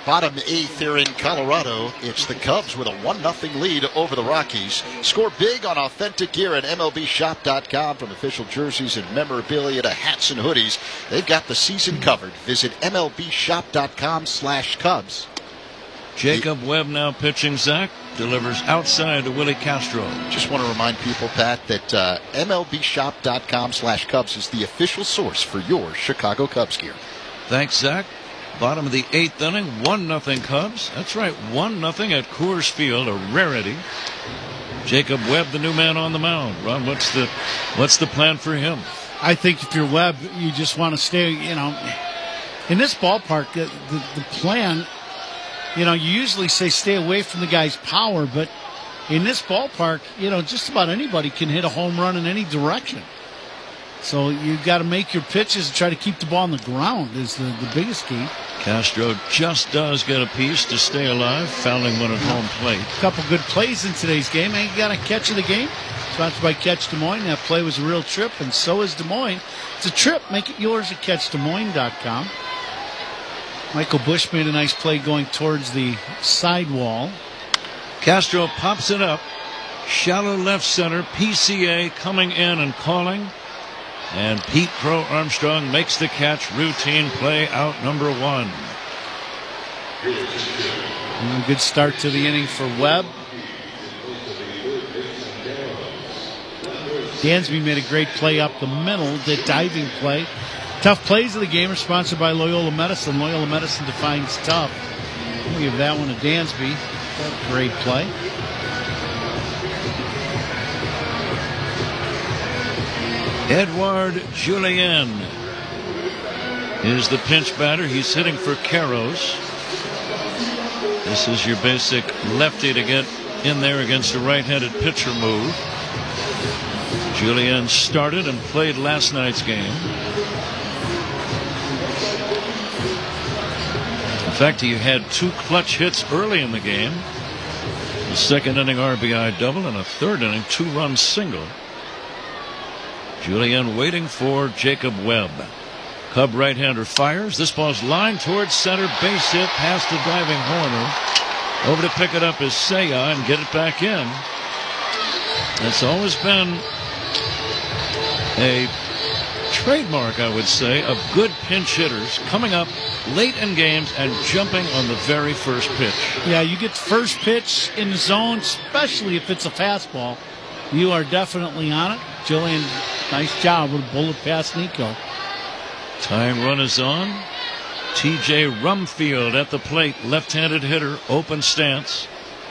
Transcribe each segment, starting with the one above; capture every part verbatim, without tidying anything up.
Bottom eighth here in Colorado. It's the Cubs with a one nothing lead over the Rockies. Score big on authentic gear at M L B shop dot com. From official jerseys and memorabilia to hats and hoodies, they've got the season covered. Visit M L B shop dot com slash Cubs. Jacob Webb now pitching. Zach delivers outside to Willie Castro. Just want to remind people, Pat, that uh, M L B shop dot com slash Cubs is the official source for your Chicago Cubs gear. Thanks, Zach. Bottom of the eighth inning, one nothing Cubs. That's right, one nothing at Coors Field, a rarity. Jacob Webb, the new man on the mound. Ron, what's the what's the plan for him? I think if you're Webb, you just want to stay, you know, in this ballpark, the, the, the plan, you know, you usually say stay away from the guy's power, but in this ballpark, you know, just about anybody can hit a home run in any direction. So you've got to make your pitches and try to keep the ball on the ground is the, the biggest key. Castro just does get a piece to stay alive, fouling one at home plate. A couple good plays in today's game. And you got a catch of the game. Sponsored by Catch Des Moines. That play was a real trip, and so is Des Moines. It's a trip. Make it yours at catch des moines dot com. Michael Busch made a nice play going towards the sidewall. Castro pops it up. Shallow left center. P C A coming in and calling. And Pete Crow Armstrong makes the catch. Routine play out number one. And a good start to the inning for Webb. Dansby made a great play up the middle, the diving play. Tough plays of the game are sponsored by Loyola Medicine. Loyola Medicine defines tough. We'll give that one to Dansby. Great play. Edouard Julien is the pinch batter. He's hitting for Caros. This is your basic lefty to get in there against a right-handed pitcher move. Julien started and played last night's game. In fact, he had two clutch hits early in the game. The second inning R B I double and a third inning two-run single. Julien waiting for Jacob Webb. Cub right-hander fires. This ball's lined towards center. Base hit past the diving Horner. Over to pick it up is Seiya and get it back in. It's always been a trademark, I would say, of good pinch hitters coming up late in games and jumping on the very first pitch. Yeah, you get the first pitch in the zone, especially if it's a fastball. You are definitely on it. Julien, nice job with a bullet past Nico. Tying run is on. T J Rumfield at the plate, left-handed hitter, open stance.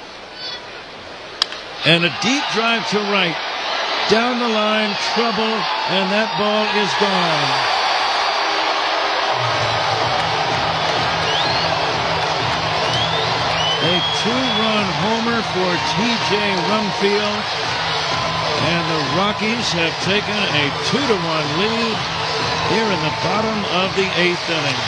And a deep drive to right. Down the line, trouble, and that ball is gone. A two-run homer for T J Rumfield. And the Rockies have taken a two to one lead here in the bottom of the eighth inning.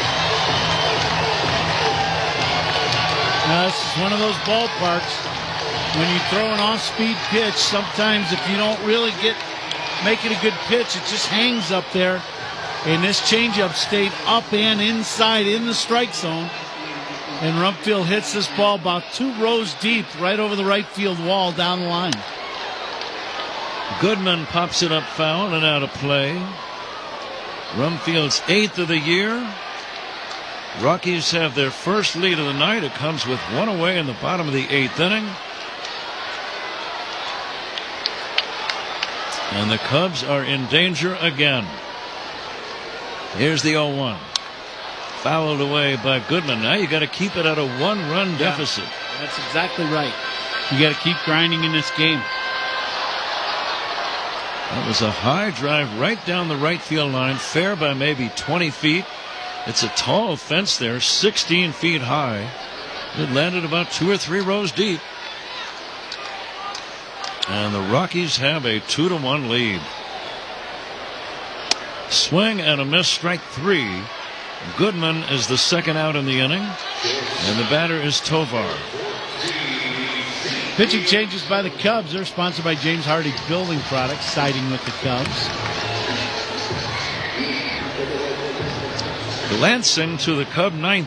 Now, this is one of those ballparks. When you throw an off-speed pitch, sometimes if you don't really get make it a good pitch, it just hangs up there. And this changeup stayed up and inside in the strike zone. And Rumfield hits this ball about two rows deep right over the right field wall down the line. Goodman pops it up foul and out of play. Rumfield's eighth of the year. Rockies have their first lead of the night. It comes with one away in the bottom of the eighth inning. And the Cubs are in danger again. Here's the oh one. Fouled away by Goodman. Now you got to keep it at a one-run deficit. Yeah, that's exactly right. You got to keep grinding in this game. That was a high drive right down the right field line, fair by maybe twenty feet. It's a tall fence there, sixteen feet high. It landed about two or three rows deep. And the Rockies have a two to one lead. Swing and a miss, strike three. Goodman is the second out in the inning, and the batter is Tovar. Pitching changes by the Cubs. They're sponsored by James Hardie Building Products, siding with the Cubs. Lansing to the Cub ninth.